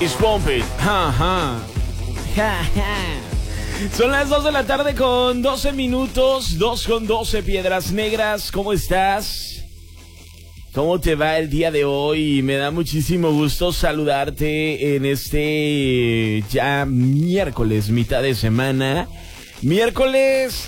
Swamp It. Son las 2 de la tarde con 12 minutos, 2 con 12 Piedras Negras. ¿Cómo estás? ¿Cómo te va el día de hoy? Me da muchísimo gusto saludarte en este ya miércoles, mitad de semana. Miércoles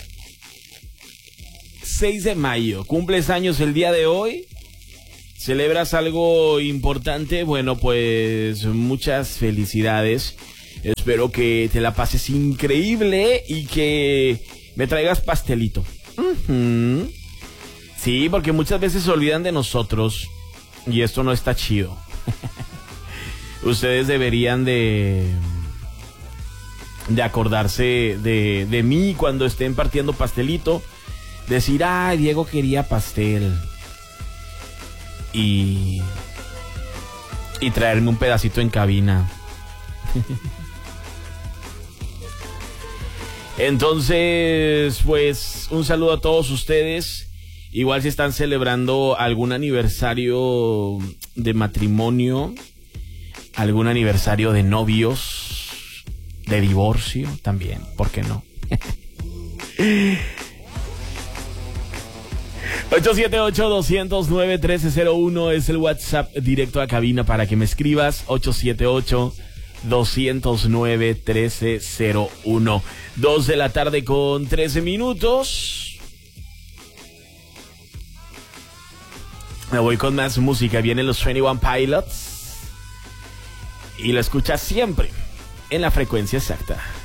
6 de mayo. ¿Cumples años el día de hoy? ¿Celebras algo importante? Bueno, pues muchas felicidades. Espero que te la pases increíble y que me traigas pastelito. Sí, porque muchas veces se olvidan de nosotros y esto no está chido. Ustedes deberían de acordarse de mí cuando estén partiendo pastelito. Decir, ay, Diego quería pastel. Y traerme un pedacito en cabina. Entonces, pues, un saludo a todos ustedes. Igual si están celebrando algún aniversario de matrimonio, algún aniversario de novios, de divorcio, también, ¿por qué no? 878-209-1301 es el WhatsApp directo a cabina para que me escribas. 878-209-1301. 2 de la tarde con 13 minutos. Me voy con más música. Vienen los 21 Pilots. Y la escuchas siempre en la frecuencia exacta.